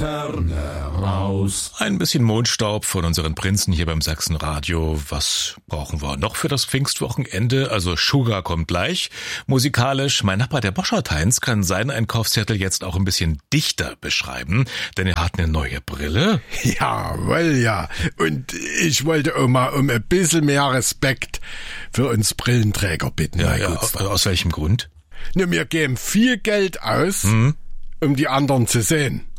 Raus. Ein bisschen Mondstaub von unseren Prinzen hier beim Sachsenradio. Was brauchen wir noch für das Pfingstwochenende? Also Sugar kommt gleich. Musikalisch, mein Nachbar der Boschert Heinz kann seinen Einkaufszettel jetzt auch ein bisschen dichter beschreiben, denn er hat eine neue Brille. Jawohl, ja. Und ich wollte auch mal um ein bisschen mehr Respekt für uns Brillenträger bitten. Ja, aus welchem Grund? Wir geben viel Geld aus, um die anderen zu sehen.